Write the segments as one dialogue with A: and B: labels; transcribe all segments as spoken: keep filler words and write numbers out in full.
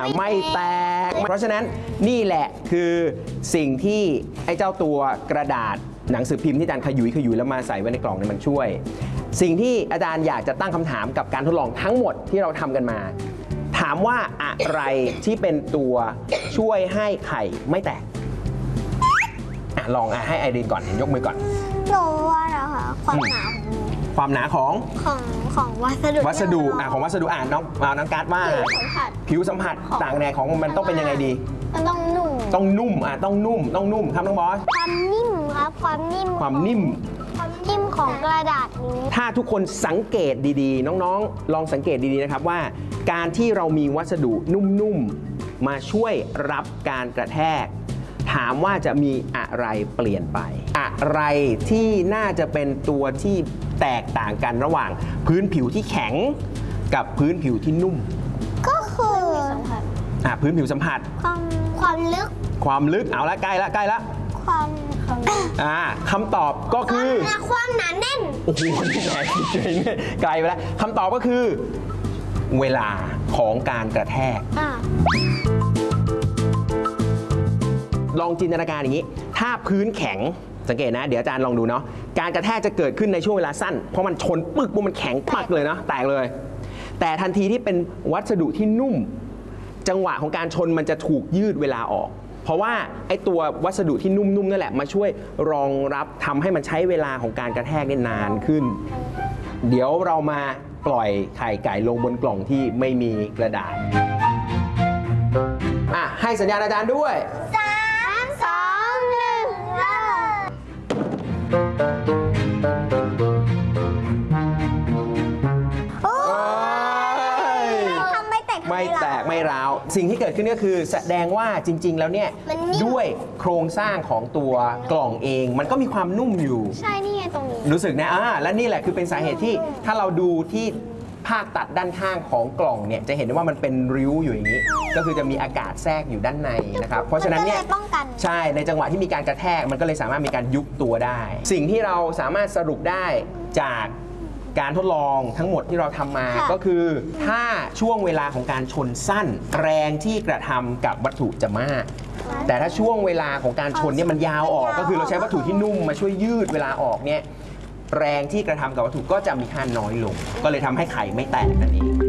A: ไม่แตกเพราะฉะนั้นนี่แหละคือสิ่งที่ไอ้เจ้าตัวกระดาษหนังสือพิมพ์ที่อาจารย์ขยุยขยุยแล้วมาใส่ไว้ในกล่องเนี่ยมันช่วยสิ่งที่อาจารย์อยากจะตั้งคำถามกับการทดลองทั้งหมดที่เราทำกันมาถามว่าอะไรที่เป็นตัวช่วยให้ไข่ไม่แตกอ่ะลองอ่ะให้ไอรีนก่อนยกมือก่อน
B: หนูว่านะคะความหนา
A: ความหนาของ
B: ของของวัสดุ
A: วัสดุอ่ะของวัสดุอ่านน้องน้องการ์ดว่าผิวสัมผัสต่างแนวของมันต้องเป็นยังไงดี
B: มันต้องนุ่ม
A: ต้องนุ่มอ่ะต้องนุ่มต้องนุ่มครับน้องบอส
B: ความนิ่มครับความนิ่ม
A: ความนิ่ม
B: ความนิ่มของกระดาษนี้
A: ถ้าทุกคนสังเกตดีๆน้องๆลองสังเกตดีๆนะครับว่าการที่เรามีวัสดุนุ่มๆมาช่วยรับการกระแทกถามว่าจะมีอะไรเปลี่ยนไปอะไรที่น่าจะเป็นตัวที่แตกต่างกันระหว่างพื้นผิวที่แข็งกับพื้นผิวที่นุ่ม
B: ก็คือ
A: อ่ะพื้นผิวสัมผัส
B: ความความลึก
A: ความลึกเอาละใกล้ละใกล้ละ
B: ความ
A: อ่าคำตอบก็คือ
B: ความหนาแน่น
A: โอ้โหไกลไปแล้วคำตอบก็คือเวลาของการกระแทกลองจินตนาการอย่างนี้ถ้าพื้นแข็งสังเกตนะเดี๋ยวอาจารย์ลองดูเนาะการกระแทกจะเกิดขึ้นในช่วงเวลาสั้นเพราะมันชนปึกปุ๊บมันแข็งปักเลยเนาะแตกเลยแต่ทันทีที่เป็นวัสดุที่นุ่มจังหวะของการชนมันจะถูกยืดเวลาออกเพราะว่าไอ้ตัววัสดุที่นุ่มๆนั่นแหละมาช่วยรองรับทำให้มันใช้เวลาของการกระแทกได้นานขึ้นเดี๋ยวเรามาปล่อยไข่ไก่ลงบนกล่องที่ไม่มีกระดาษอ่ะให้สัญญาณอาจารย์ด้วย
B: สามสองหนึ่งเริ่ม
A: ไม่แตกไม่ร้าวสิ่งที่เกิดขึ้นก็คือแสดงว่าจริงๆแล้วเนี่ยด้วยโครงสร้างของตัวกล่องเองมันก็มีความนุ่มอยู่
B: ใช่นี่ไงตรงนี้
A: รู้สึกนะอ่าและนี่แหละคือเป็นสาเหตุที่ถ้าเราดูที่ภาคตัดด้านข้างของกล่องเนี่ยจะเห็นได้ว่ามันเป็นริ้วอยู่อย่างนี้ก็คือจะมีอากาศแทรกอยู่ด้านในนะครับเพราะฉะนั้นเนี่ยใช่ในจังหวะที่มีการกระแทกมันก็เลยสามารถมีการยุบตัวได้สิ่งที่เราสามารถสรุปได้จากการทดลองทั้งหมดที่เราทำมาก็คือถ้าช่วงเวลาของการชนสั้นแรงที่กระทำกับวัตถุจะมากแต่ถ้าช่วงเวลาของการชนเนี่ยมันยาวออกก็คือเราใช้วัตถุที่นุ่มมาช่วยยืดเวลาออกเนี่ยแรงที่กระทำกับวัตถุก็จะมีค่าน้อยลงก็เลยทำให้ไข่ไม่แตกนั่นเอง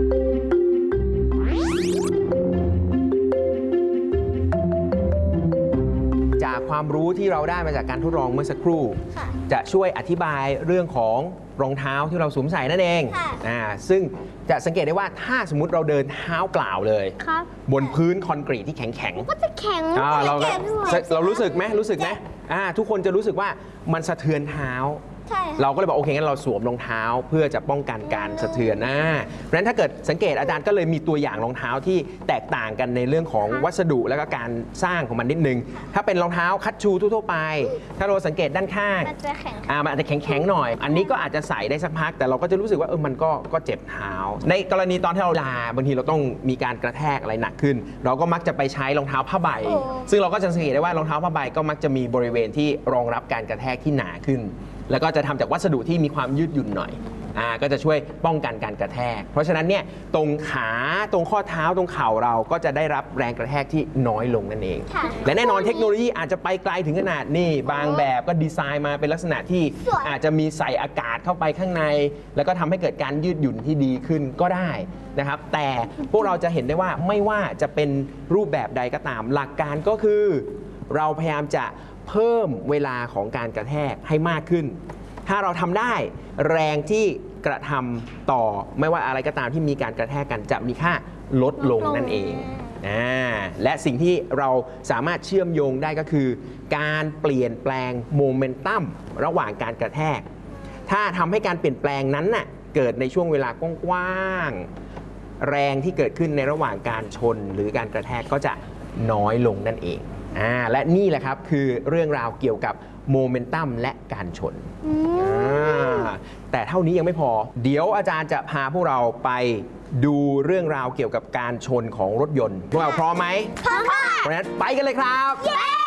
A: จากความรู้ที่เราได้มาจากการทดลองเมื่อสักครู่จะช่วยอธิบายเรื่องของรองเท้าที่เราสวมใส่นั่นเองอ่าซึ่งจะสังเกตได้ว่าถ้าสมมุติเราเดินเท้าเปล่าเลยบนพื้นคอนกรีตที่แข็งแข็ง
B: ก็จะแข็ง
A: เราเรารู้สึกไหมรู้สึกไหมอ่าทุกคนจะรู้สึกว่ามันสะเทือนเท้าเราก็เลยบอกโอเคงั้นเราสวมรองเท้าเพื่อจะป้องกันการสะเทือนนะเพราะฉะนั้นถ้าเกิดสังเกตอาจารย์ก็เลยมีตัวอย่างรองเท้าที่แตกต่างกันในเรื่องของวัสดุและก็การสร้างของมันนิดนึงถ้าเป็นรองเท้าคัชชูทั่วไปถ้าเราสังเกตด้านข้าง
B: มันจะแข็ง
A: อ่ามันอาจจะแข็งๆหน่อยอันนี้ก็อาจจะใส่ได้สักพักแต่เราก็จะรู้สึกว่าเออมันก็ก็เจ็บเท้าในกรณีตอนที่เราลาบางทีเราต้องมีการกระแทกอะไรหนักขึ้นเราก็มักจะไปใช้รองเท้าผ้าใบซึ่งเราก็จะสังเกตได้ว่ารองเท้าผ้าใบก็มักจะมีบริเวณที่รองรับการกระแทกที่หนาขึ้นแล้วก็จะทำจากวัสดุที่มีความยืดหยุ่นหน่อยอ่าก็จะช่วยป้องกันการกระแทกเพราะฉะนั้นเนี่ยตรงขาตรงข้อเท้าตรงเข่าเราก็จะได้รับแรงกระแทกที่น้อยลงนั่นเองและแน่นอนเทคโนโลยีอาจจะไปไกลถึงขนาดนี่บางแบบก็ดีไซน์มาเป็นลักษณะที่อาจจะมีใส่อากาศเข้าไปข้างในแล้วก็ทำให้เกิดการยืดหยุ่นที่ดีขึ้นก็ได้นะครับแต่พวกเราจะเห็นได้ว่าไม่ว่าจะเป็นรูปแบบใดก็ตามหลักการก็คือเราพยายามจะเพิ่มเวลาของการกระแทกให้มากขึ้นถ้าเราทำได้แรงที่กระทำต่อไม่ว่าอะไรก็ตามที่มีการกระแทกกันจะมีค่าลดลงนั่นเองอ่าและสิ่งที่เราสามารถเชื่อมโยงได้ก็คือการเปลี่ยนแปลงโมเมนตัมระหว่างการกระแทกถ้าทำให้การเปลี่ยนแปลงนั้นน่ะเกิดในช่วงเวลากว้างๆแรงที่เกิดขึ้นในระหว่างการชนหรือการกระแทกก็จะน้อยลงนั่นเองอ่าและนี่แหละครับคือเรื่องราวเกี่ยวกับโมเมนตัมและการชนแต่เท่านี้ยังไม่พอเดี๋ยวอาจารย์จะพาพวกเราไปดูเรื่องราวเกี่ยวกับการชนของรถยนต์พวกเราพร้อมไหมพร้อมค่ะเพราะฉะนั้นไปกันเลยครับ